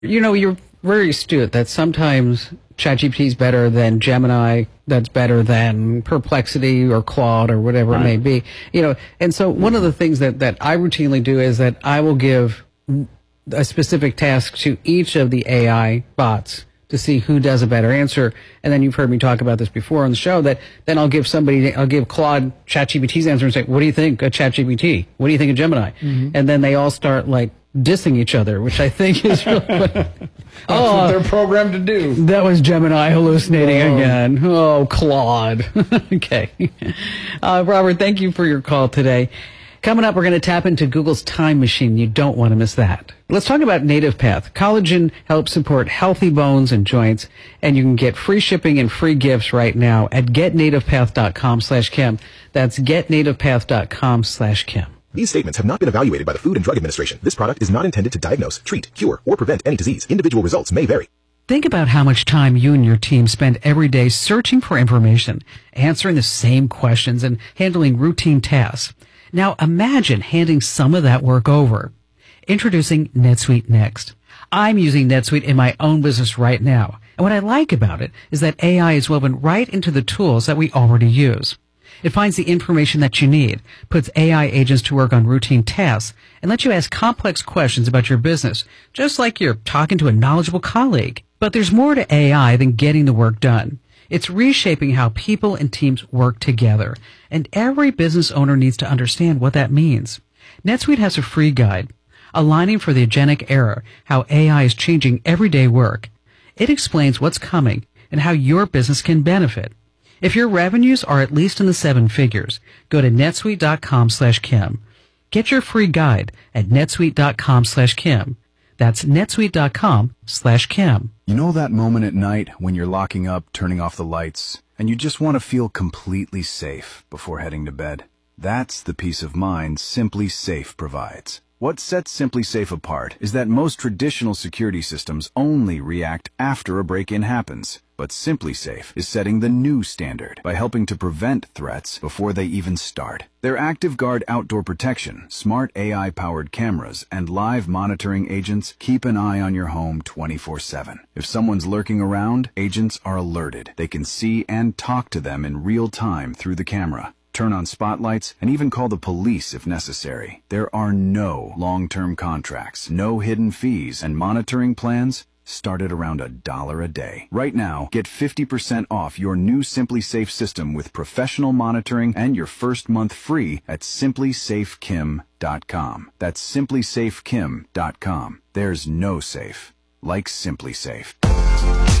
You're very astute that sometimes ChatGPT is better than Gemini, that's better than Perplexity or Claude or whatever it may be. And so one of the things that I routinely do is that I will give a specific task to each of the AI bots to see who does a better answer. And then you've heard me talk about this before on the show, that then I'll give Claude ChatGPT's answer and say, what do you think of ChatGPT? What do you think of Gemini? And then they all start like dissing each other, which I think is really funny. That's what they're programmed to do. That was Gemini hallucinating again. Oh, Claude. Okay. Robert, thank you for your call today. Coming up, we're going to tap into Google's time machine. You don't want to miss that. Let's talk about NativePath. Collagen helps support healthy bones and joints, and you can get free shipping and free gifts right now at getnativepath.com/Kim. That's getnativepath.com/Kim. These statements have not been evaluated by the Food and Drug Administration. This product is not intended to diagnose, treat, cure, or prevent any disease. Individual results may vary. Think about how much time you and your team spend every day searching for information, answering the same questions, and handling routine tasks. Now imagine handing some of that work over. Introducing NetSuite Next. I'm using NetSuite in my own business right now. And what I like about it is that AI is woven right into the tools that we already use. It finds the information that you need, puts AI agents to work on routine tasks, and lets you ask complex questions about your business, just like you're talking to a knowledgeable colleague. But there's more to AI than getting the work done. It's reshaping how people and teams work together, and every business owner needs to understand what that means. NetSuite has a free guide, Aligning for the Agentic Era, how AI is changing everyday work. It explains what's coming and how your business can benefit. If your revenues are at least in the 7 figures, go to netsuite.com/Kim. Get your free guide at netsuite.com/Kim. That's netsuite.com/Kim. You know that moment at night when you're locking up, turning off the lights, and you just want to feel completely safe before heading to bed? That's the peace of mind Simply Safe provides. What sets Simply Safe apart is that most traditional security systems only react after a break-in happens. But Simply Safe is setting the new standard by helping to prevent threats before they even start. Their ActiveGuard outdoor protection, smart AI-powered cameras, and live monitoring agents keep an eye on your home 24/7. If someone's lurking around, agents are alerted. They can see and talk to them in real time through the camera, turn on spotlights, and even call the police if necessary. There are no long-term contracts, no hidden fees, and monitoring plans start at around $1 a day. Right now, get 50% off your new Simply Safe system with professional monitoring and your first month free at simplysafekim.com. That's simplysafekim.com. There's no safe like Simply Safe.